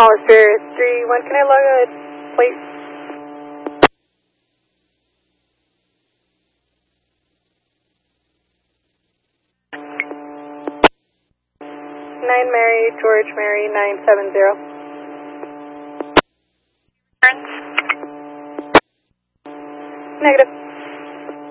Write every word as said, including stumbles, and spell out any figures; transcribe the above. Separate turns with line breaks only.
Hollister three one, can I log a plate? nine Mary, George Mary, nine seven zero. Negative.